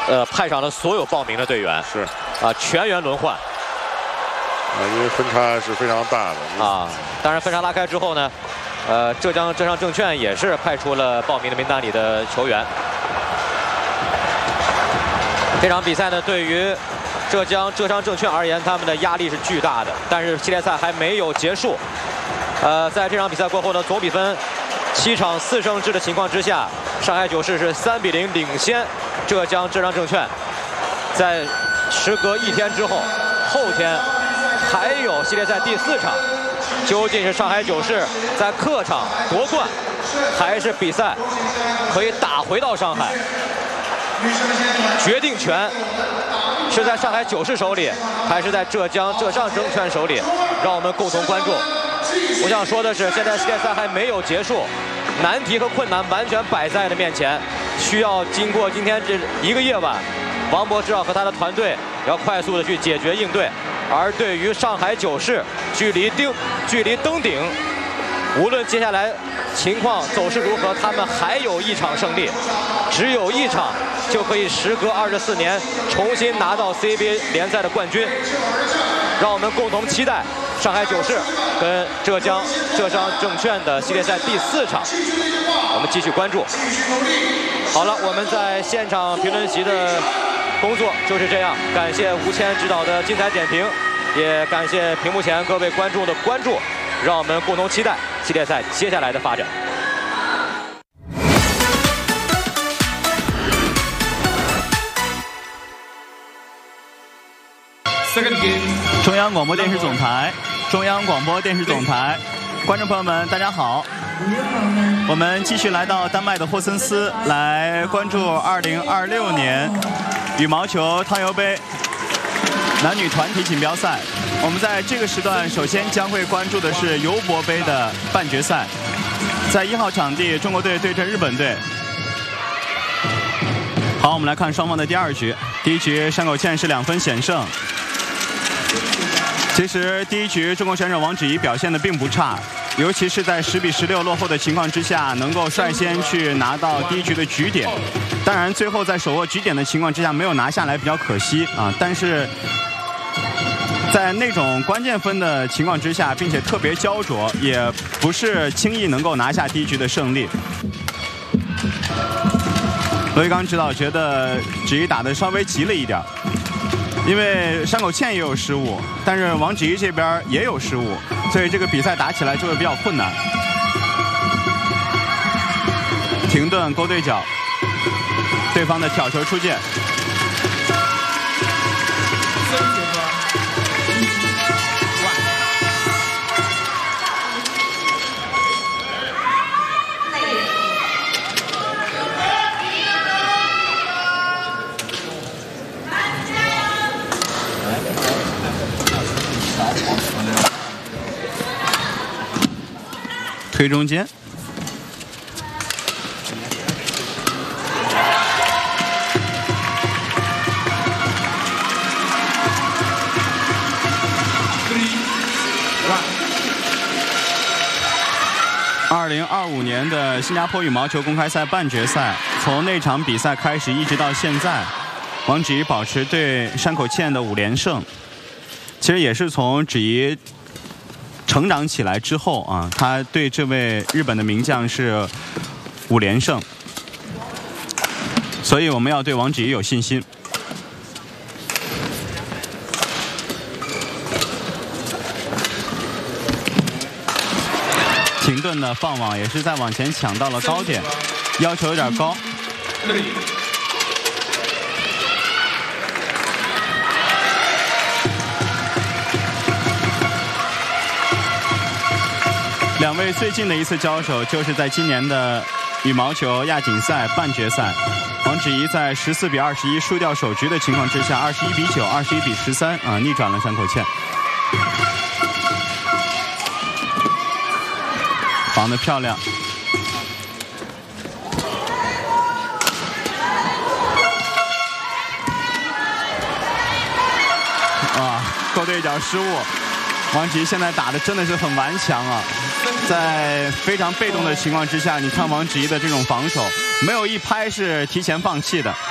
派上了所有报名的队员， 是全员轮换。 因为分差是非常大的啊。当然分差拉开之后呢，浙江浙商证券也是派出了报名的名单里的球员。这场比赛呢，对于浙江浙商证券而言，他们的压力是巨大的。但是系列赛还没有结束，在这场比赛过后呢，总比分7场4胜制的情况之下，上海九世是3比0领先浙江浙商证券。在时隔1天之后，后天还有系列赛第4场，究竟是上海九世在客场夺冠，还是比赛可以打回到上海？决定权是在上海九世手里，还是在浙江浙商证券手里？让我们共同关注。我想说的是，现在系列赛还没有结束，难题和困难完全摆在了面前，需要经过今天这一个夜晚，王柏芝和他的团队要快速的去解决应对。而对于上海九世，距离登顶，无论接下来情况走势如何，他们还有1场胜利，只有1场就可以时隔24年重新拿到 CBA 联赛的冠军。让我们共同期待上海九世跟浙江浙商证券的系列赛第4场，我们继续关注。好了，我们在现场评论席的工作就是这样，感谢吴谦指导的精彩点评，也感谢屏幕前各位观众的关注，让我们共同期待系列赛接下来的发展。 中央广播电视总台，中央广播电视总台，观众朋友们，大家好。我们继续来到丹麦的霍森斯，来关注2026年羽毛球汤尤杯男女团体锦标赛。我们在这个时段首先将会关注的是尤伯杯的半决赛，在1号场地，中国队对阵日本队。好，我们来看双方的第2局。第1局山口茜是2分险胜。其实第1局中国选手王芷怡表现的并不差，尤其是在10比16落后的情况之下，能够率先去拿到第1局的局点。当然最后在手握局点的情况之下没有拿下来，比较可惜啊。但是在那种关键分的情况之下，并且特别焦灼，也不是轻易能够拿下第1局的胜利。罗玉刚指导觉得芷怡打得稍微急了一点，因为山口茜也有失误，但是王芷怡这边也有失误，所以这个比赛打起来就会比较困难。停顿勾对角，对方的挑球出界。推中间，2025年的新加坡羽毛球公开赛半决赛，从那场比赛开始一直到现在，王芷怡保持对山口茜的5连胜。其实也是从芷怡成长起来之后啊，他对这位日本的名将是5连胜，所以我们要对王芷怡有信心。停顿的放网也是在往前抢到了高点，要求有点高。2位最近的一次交手就是在今年的羽毛球亚锦赛半决赛，王芷怡在14比21输掉首局的情况之下，21比9、21比13啊，逆转了山口茜。防得漂亮。啊，勾对角失误。王芷怡现在打的真的是很顽强啊，在非常被动的情况之下，你看王芷怡的这种防守，没有一拍是提前放弃的。